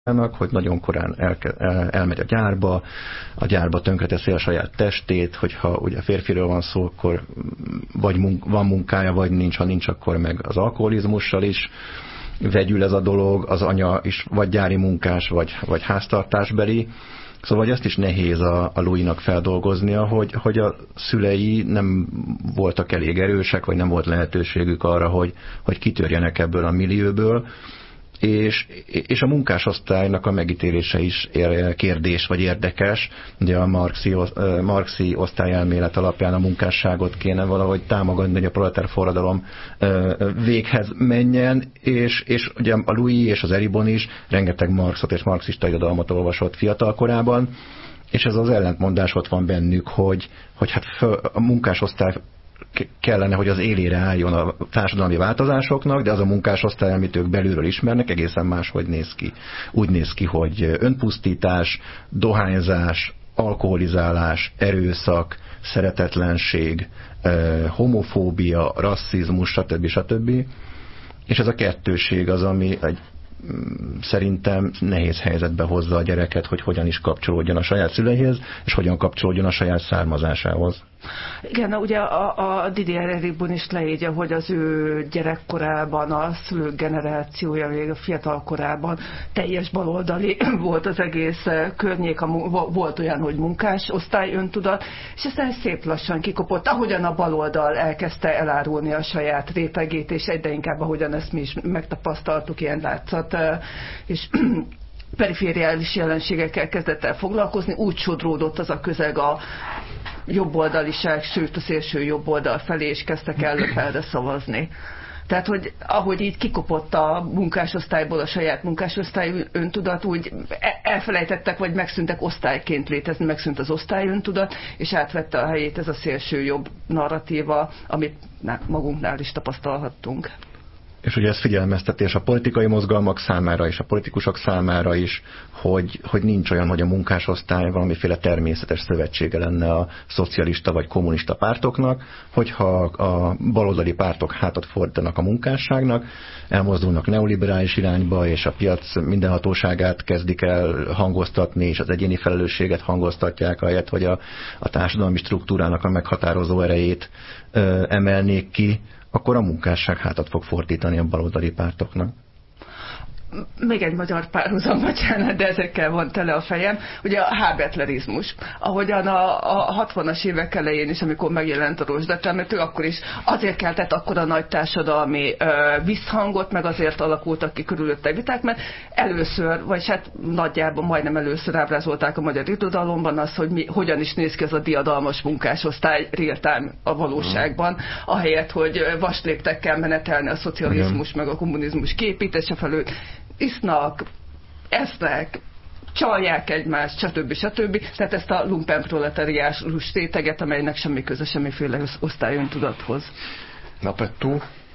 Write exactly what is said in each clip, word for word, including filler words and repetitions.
hogy nagyon korán el, el, elmegy a gyárba, a gyárba tönkreteszi a saját testét, hogyha ugye férfiről van szó, akkor vagy munk, van munkája, vagy nincs, ha nincs, akkor meg az alkoholizmussal is vegyül ez a dolog, az anya is vagy gyári munkás, vagy, vagy háztartásbeli. Szóval ezt is nehéz a, a Louisnak feldolgoznia, hogy, hogy a szülei nem voltak elég erősek, vagy nem volt lehetőségük arra, hogy, hogy kitörjenek ebből a millióból. És, és a munkásosztálynak a megítélése is kérdés vagy érdekes. Ugye a marxi, marxi osztályelmélet alapján a munkásságot kéne valahogy támogatni, hogy a proletár forradalom véghez menjen, és, és ugye a Louis és az Eribon is rengeteg Marxot és marxista irodalmat olvasott fiatalkorában, és ez az ellentmondás ott van bennük, hogy, hogy hát a munkásosztály kellene, hogy az élére álljon a társadalmi változásoknak, de az a munkásosztály, amit ők belülről ismernek, egészen máshogy néz ki. Úgy néz ki, hogy önpusztítás, dohányzás, alkoholizálás, erőszak, szeretetlenség, homofóbia, rasszizmus, stb. stb. És ez a kettőség az, ami egy szerintem nehéz helyzetbe hozza a gyereket, hogy hogyan is kapcsolódjon a saját szüleihez, és hogyan kapcsolódjon a saját származásához. Igen, ugye a, a Didier Eribon is leírja, hogy az ő gyerekkorában, a szülők generációja, még a fiatal korában teljes baloldali volt az egész környék, volt olyan, hogy munkás osztály öntudat, és aztán szép lassan kikopott, ahogyan a baloldal elkezdte elárulni a saját rétegét, és egyre inkább, ahogyan ezt mi is megtapasztaltuk, ilyen látszat, és perifériális jelenségekkel kezdett el foglalkozni, úgy sodródott az a közeg a jobboldaliság, sőt a szélső jobboldal felé, és kezdtek el Löffelre szavazni. Tehát, hogy ahogy így kikopott a munkásosztályból a saját munkásosztály öntudat, úgy elfelejtettek, vagy megszűntek osztályként létezni, megszűnt az osztály öntudat, és átvette a helyét ez a szélső jobb narratíva, amit magunknál is tapasztalhattunk. És ugye ez figyelmeztetés a politikai mozgalmak számára és a politikusok számára is, hogy, hogy nincs olyan, hogy a munkásosztály valamiféle természetes szövetsége lenne a szocialista vagy kommunista pártoknak, hogyha a baloldali pártok hátat fordítanak a munkásságnak, elmozdulnak neoliberális irányba, és a piac mindenhatóságát kezdik el hangoztatni, és az egyéni felelősséget hangoztatják, ahelyett, hogy a, a társadalmi struktúrának a meghatározó erejét ö, emelnék ki, akkor a munkásság hátat fog fordítani a baloldali pártoknak. Még egy magyar párhuzam, bocsánat, de ezekkel van tele a fejem. Ugye a hábetlerizmus. Ahogyan a, a hatvanas évek elején is, amikor megjelent a rozsdatemető, akkor is azért keltett akkor a nagy társadalmi ö, visszhangot, meg azért alakultak ki körülötte viták, mert először, vagy hát nagyjából majdnem először ábrázolták a magyar irodalomban azt, hogy mi, hogyan is néz ki ez a diadalmas munkásosztály real-time a valóságban, ahelyett, hogy vasléptekkel menetelni a szocializmus, meg a kommunizmus kiépítése felől, isznak, esznek, csalják egymást, stb. stb. Tehát ezt a lumpenproletariás réteget, amelynek semmi köze semmiféle osztályöntudathoz. Napettú?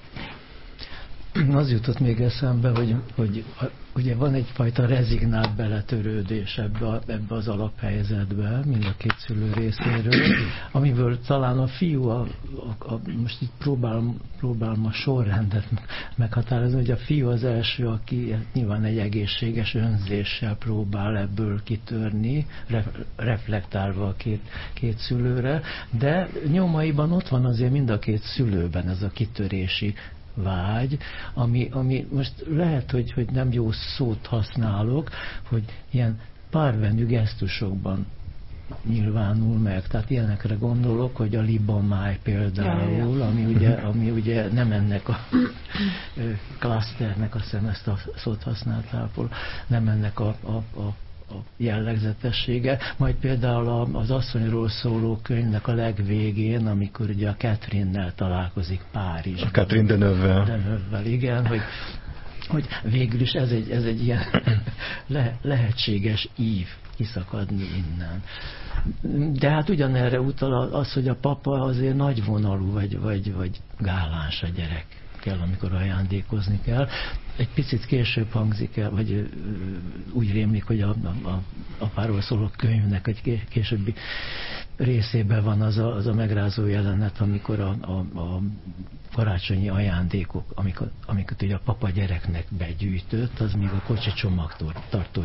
Az jutott még eszembe, hogy, hogy ugye van egyfajta rezignált beletörődés ebbe, a, ebbe az alaphelyzetbe, mind a két szülő részéről, amiből talán a fiú, a, a, a, most itt próbálom, próbálom a sorrendet meghatározni, hogy a fiú az első, aki nyilván egy egészséges önzéssel próbál ebből kitörni, re, reflektálva a két, két szülőre, de nyomaiban ott van azért mind a két szülőben ez a kitörési vágy, ami, ami most lehet, hogy, hogy nem jó szót használok, hogy ilyen párvenű gesztusokban nyilvánul meg. Tehát ilyenekre gondolok, hogy a libamáj például, ami ugye, ami ugye nem ennek a klaszternek, azt hiszem ezt a szót használtál, nem ennek a, a, a a jellegzetessége, majd például az asszonyról szóló könyvnek a legvégén, amikor ugye a Catherine-nel találkozik Párizsban. A Catherine Deneuve-vel. Deneuve-vel, igen, hogy, hogy végül is ez egy, ez egy ilyen le, lehetséges ív kiszakadni innen. De hát ugyanerre utal az, hogy a papa azért nagyvonalú, vagy, vagy, vagy gáláns a gyerek kell, amikor ajándékozni kell. Egy picit később hangzik el, vagy úgy rémlik, hogy a, a, a apáról szóló könyvnek egy későbbi részében van az a, az a megrázó jelenet, amikor a, a, a karácsonyi ajándékok, amiket, amiket ugye a papa gyereknek begyűjtött, az még a kocsi csomagtartó